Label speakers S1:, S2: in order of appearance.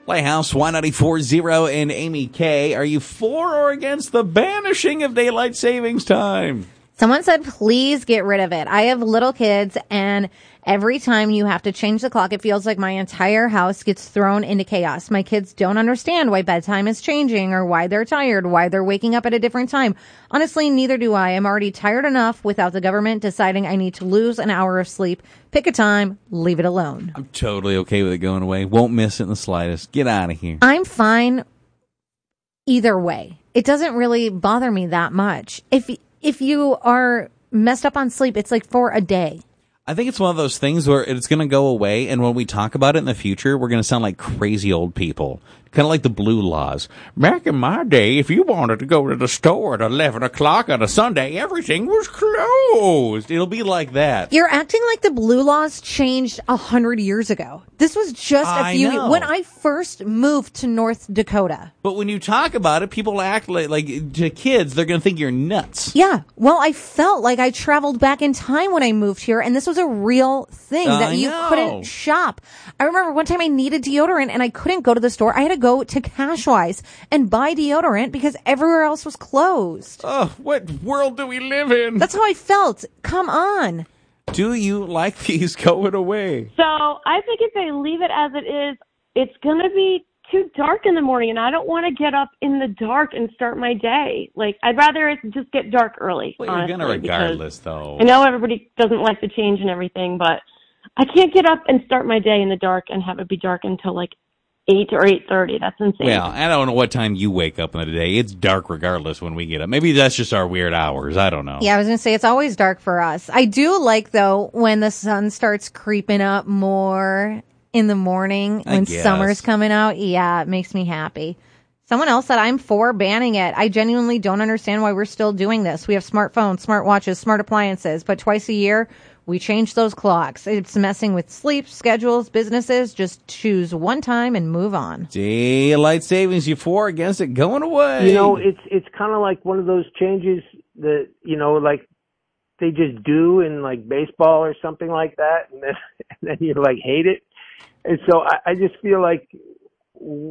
S1: Playhouse, Y94.0 and Amy K. Are you for or against the banishing of daylight savings time?
S2: Someone said, please get rid of it. I have little kids, and every time you have to change the clock, it feels like my entire house gets thrown into chaos. My kids don't understand why bedtime is changing or why they're tired, why they're waking up at a different time. Honestly, neither do I. I'm already tired enough without the government deciding I need to lose an hour of sleep. Pick a time, leave it alone.
S1: I'm totally okay with it going away. Won't miss it in the slightest. Get out of here.
S2: I'm fine either way. It doesn't really bother me that much. If you are messed up on sleep, it's like for a day.
S1: I think it's one of those things where it's going to go away, and when we talk about it in the future, we're going to sound like crazy old people. Kind of like the blue laws. Back in my day, if you wanted to go to the store at 11 o'clock on a Sunday, everything was closed. It'll be like that.
S2: You're acting like the blue laws changed 100 years ago. This was just a few years. When I first moved to North Dakota.
S1: But when you talk about it, people act like to kids, they're going to think you're nuts.
S2: Yeah. Well, I felt like I traveled back in time when I moved here, and this was a real thing that you couldn't shop. I remember one time I needed deodorant, and I couldn't go to the store. I had to go to Cashwise and buy deodorant because everywhere else was closed.
S1: Oh, what world do we live in?
S2: That's how I felt. Come on.
S1: Do you like these going away?
S3: So I think if they leave it as it is, it's going to be too dark in the morning, and I don't want to get up in the dark and start my day. Like, I'd rather it just get dark early.
S1: Well, you're going to regardless, though.
S3: I know everybody doesn't like the change and everything, but I can't get up and start my day in the dark and have it be dark until like 8 or 8:30. That's insane.
S1: Well, I don't know what time you wake up in the day. It's dark regardless when we get up. Maybe that's just our weird hours. I don't know.
S2: Yeah, I was going to say it's always dark for us. I do like, though, when the sun starts creeping up more in the morning when summer's coming out. Yeah, it makes me happy. Someone else said, I'm for banning it. I genuinely don't understand why we're still doing this. We have smartphones, smartwatches, smart appliances, but twice a year we change those clocks. It's messing with sleep, schedules, businesses. Just choose one time and move on.
S1: Daylight savings, you for, against it, going away.
S4: You know, it's kind of like one of those changes that, you know, like they just do in like baseball or something like that, and then you like hate it. And so I just feel like